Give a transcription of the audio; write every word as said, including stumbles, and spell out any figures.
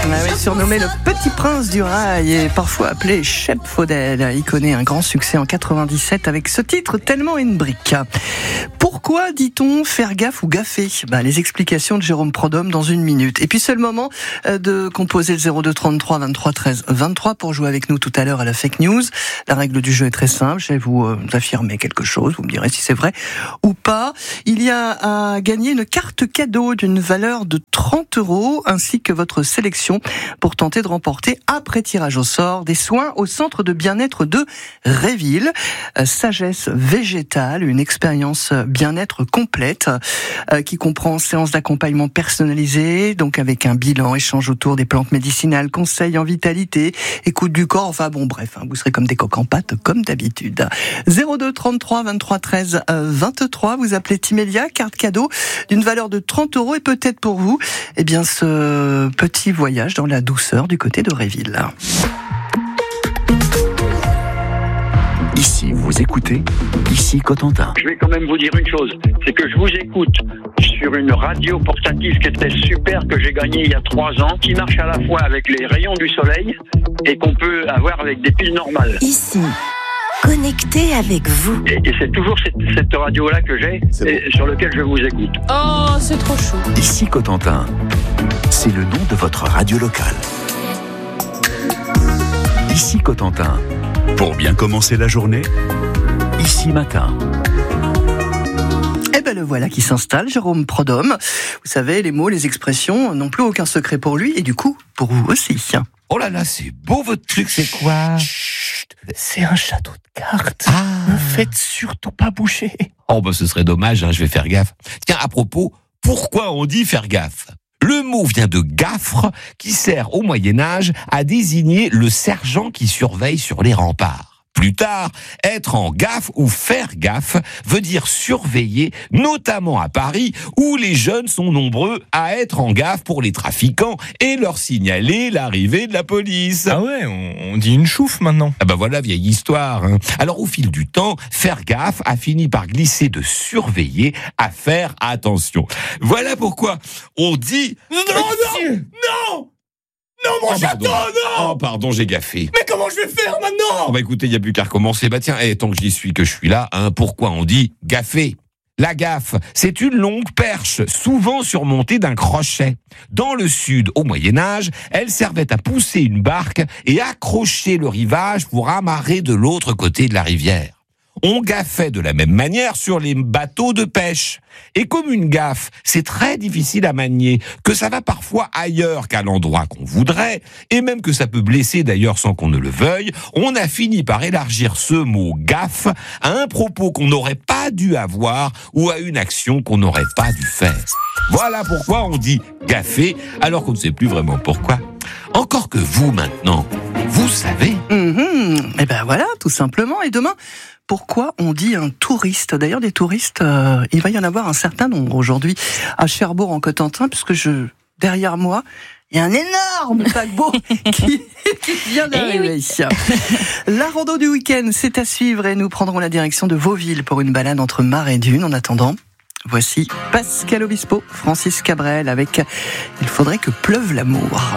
On avait surnommé le petit prince du rail et parfois appelé Shep Faudel. Il connaît un grand succès en quatre-vingt-dix-sept avec ce titre tellement une brique. Pourquoi dit-on faire gaffe ou gaffer ? Bah, les explications de Jérôme Prodhomme dans une minute. Et puis c'est le moment de composer le zéro deux trente-trois vingt-trois treize vingt-trois pour jouer avec nous tout à l'heure à la fake news. La règle du jeu est très simple. Je vais vous affirmer quelque chose. Vous me direz si c'est vrai ou pas. Il y a à gagner une carte cadeau d'une valeur de trente euros ainsi que votre sélection pour tenter de remporter, après tirage au sort, des soins au centre de bien-être de Réville. Euh, sagesse végétale, une expérience bien-être complète euh, qui comprend séance d'accompagnement personnalisée, donc avec un bilan, échange autour des plantes médicinales, conseils en vitalité, écoute du corps, enfin bon bref, hein, vous serez comme des coqs en pâte comme d'habitude. zéro deux trente-trois vingt-trois treize vingt-trois, vous appelez Timélia, carte cadeau d'une valeur de trente euros et peut-être pour vous, eh bien ce petit voyage dans la douceur du côté de Réville. Ici, vous écoutez, ici Cotentin. Je vais quand même vous dire une chose, c'est que je vous écoute sur une radio portative qui était super, que j'ai gagnée il y a trois ans, qui marche à la fois avec les rayons du soleil et qu'on peut avoir avec des piles normales. Ici, connecté avec vous. Et, et c'est toujours cette, cette radio-là que j'ai, et sur laquelle je vous écoute. Oh, c'est trop chou. Ici Cotentin, c'est le nom de votre radio locale. Ici Cotentin, pour bien commencer la journée, ici matin. Eh ben le voilà qui s'installe, Jérôme Prodhomme. Vous savez, les mots, les expressions n'ont plus aucun secret pour lui et du coup, pour vous aussi. Oh là là, c'est beau votre truc, c'est quoi ? Chut, c'est un château de cartes. Ah. Ne faites surtout pas bouger. Oh bah ce serait dommage, hein, je vais faire gaffe. Tiens, à propos, pourquoi on dit faire gaffe ? Le mot vient de gaffre, qui sert au Moyen-Âge à désigner le sergent qui surveille sur les remparts. Plus tard, être en gaffe ou faire gaffe veut dire surveiller, notamment à Paris, où les jeunes sont nombreux à être en gaffe pour les trafiquants et leur signaler l'arrivée de la police. Ah ouais, on, on dit une chouffe maintenant. Ah bah voilà, vieille histoire. Hein. Alors au fil du temps, faire gaffe a fini par glisser de surveiller à faire attention. Voilà pourquoi on dit... Non, non, non Non, mon Oh, château, pardon. non Oh pardon, j'ai gaffé. Mais comment je vais faire maintenant? Oh bah écoutez, il n'y a plus qu'à recommencer. Bah tiens, eh, tant que j'y suis, que je suis là, hein, pourquoi on dit gaffer ? La gaffe, c'est une longue perche, souvent surmontée d'un crochet. Dans le sud, au Moyen-Âge, elle servait à pousser une barque et accrocher le rivage pour amarrer de l'autre côté de la rivière. On gaffait de la même manière sur les bateaux de pêche. Et comme une gaffe, c'est très difficile à manier, que ça va parfois ailleurs qu'à l'endroit qu'on voudrait, et même que ça peut blesser d'ailleurs sans qu'on ne le veuille, on a fini par élargir ce mot gaffe à un propos qu'on n'aurait pas dû avoir ou à une action qu'on n'aurait pas dû faire. Voilà pourquoi on dit gaffer, alors qu'on ne sait plus vraiment pourquoi. Encore que vous maintenant, vous savez. Mmh, et ben voilà, tout simplement. Et demain, pourquoi on dit un touriste ? D'ailleurs, des touristes, euh, il va y en avoir un certain nombre aujourd'hui à Cherbourg en Cotentin, puisque je, derrière moi, il y a un énorme paquebot qui, qui vient d'arriver. Eh oui. La rando du week-end, c'est à suivre et nous prendrons la direction de Vauville pour une balade entre Mar et Dunes. En attendant, voici Pascal Obispo, Francis Cabrel avec « Il faudrait que pleuve l'amour ».